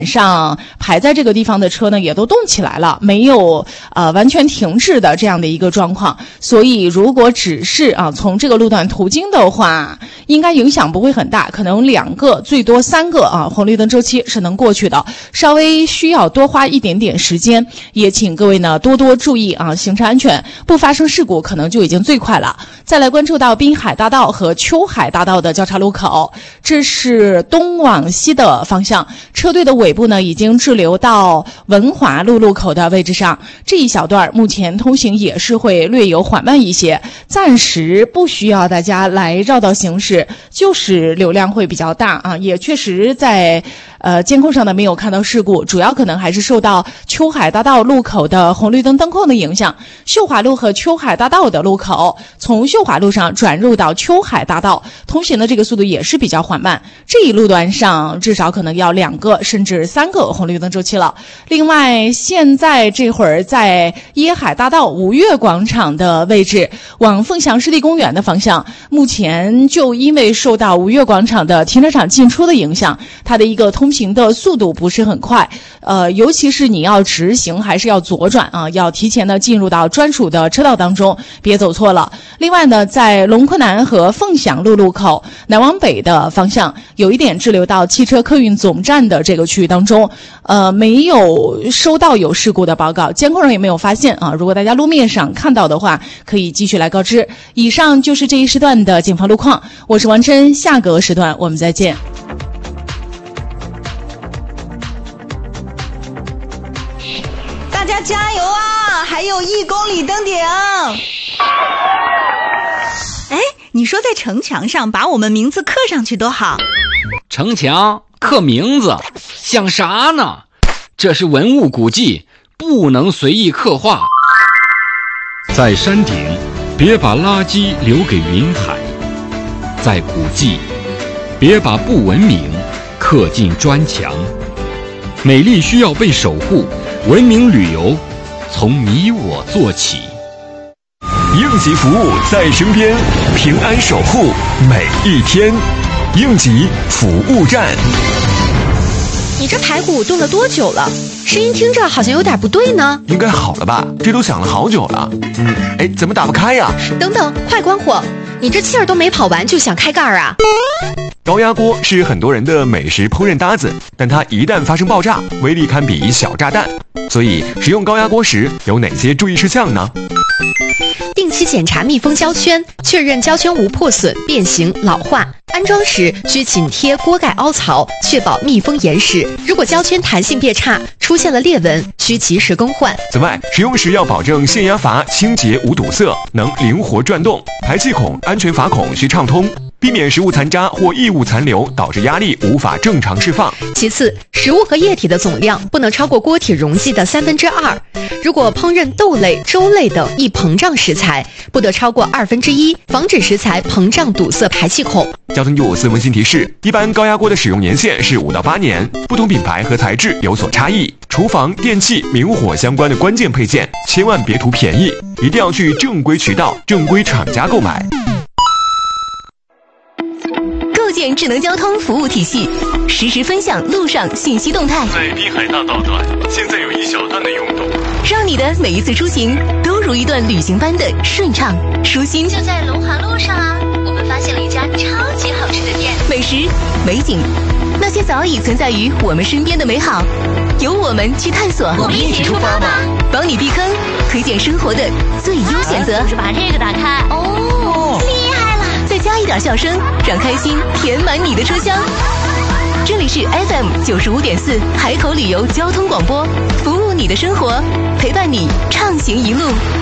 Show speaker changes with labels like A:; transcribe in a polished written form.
A: 上排在这个地方的车呢也都动起来了，没有完全停滞的这样的一个状况。所以如果只是从这个路段途经的话，应该影响不会很大，可能2个最多3个红绿灯周期是能过去的，稍微需要多花一点点时间。也请各位呢多多注意行车安全，不发生事故可能就已经最快了。再来关注到滨海大道和秋海大道的交叉路口，这是东往西的方向，车队的尾部呢已经滞留到文华路路口的位置上，这一小段目前通行也是会略有缓慢一些，暂时不需要大家来绕道行驶，就是流量会比较大也确实在监控上呢没有看到事故，主要可能还是受到秋海大道路口的红绿灯灯控的影响。秀华路和秋海大道的路口，从秀华路上转入到秋海大道，通行的这个速度也是比较缓慢，这一路段上至少可能要2个甚至3个红绿灯周期了。另外，现在这会儿在椰海大道五岳广场的位置往凤翔湿地公园的方向，目前就因为受到五岳广场的停车场进出的影响，它的一个通行的速度不是很快，尤其是你要直行还是要左转要提前的进入到专属的车道当中，别走错了。另外呢，在龙昆南和凤翔路路口南往北的方向，有一点滞留到汽车客运总站的这个区域当中，没有收到有事故的报告，监控上也没有发现如果大家路面上看到的话，可以继续来告知。以上就是这一时段的警方路况，我是王琛，下个时段我们再见。
B: 大家加油啊！还有1公里登顶。哎，你说在城墙上把我们名字刻上去多好。
C: 城墙刻名字像啥呢？这是文物古迹，不能随意刻画。
D: 在山顶，别把垃圾留给云海；在古迹，别把不文明刻进砖墙。美丽需要被守护，文明旅游从你我做起。
E: 应急服务在身边，平安守护每一天。应急服务站。
F: 你这排骨炖了多久了？声音听着好像有点不对呢。
E: 应该好了吧？这都想了好久了。怎么打不开呀？
F: 等等，快关火！你这气儿都没跑完就想开盖啊？
E: 高压锅是很多人的美食烹饪搭子，但它一旦发生爆炸，威力堪比小炸弹。所以使用高压锅时有哪些注意事项呢？
F: 定期检查密封胶圈，确认胶圈无破损、变形、老化。安装时需紧贴锅盖凹槽，确保密封严实。如果胶圈弹性变差，出现了裂纹，需及时更换。
E: 此外，使用时要保证限压阀清洁无堵塞，能灵活转动；排气孔、安全阀孔需畅通，避免食物残渣或异物残留导致压力无法正常释放。
F: 其次，食物和液体的总量不能超过锅体容积的2/3。如果烹饪豆类、粥类等易膨胀食材，不得超过1/2，防止食材膨胀堵塞排气孔。
E: 交通954温馨提示：一般高压锅的使用年限是5到8年，不同品牌和材质有所差异。厨房、电器、明火相关的关键配件，千万别图便宜，一定要去正规渠道、正规厂家购买。
G: 构建智能交通服务体系，实时分享路上信息动态。
H: 在滨海大道段，现在有一小段的拥堵，
G: 让你的每一次出行都如一段旅行般的顺畅舒心。
I: 就在龙华路上啊，我们发现了一家超级好吃的店，
G: 美食、美景，那些早已存在于我们身边的美好，由我们去探索。
I: 我们一起出发吧，
G: 帮你避坑，推荐生活的最优选择。
I: 就是把这个打开哦，厉害了！
G: 再加一点笑声，让开心填满你的车厢。这里是 FM 95.4海口旅游交通广播，服务你的生活，陪伴你畅行一路。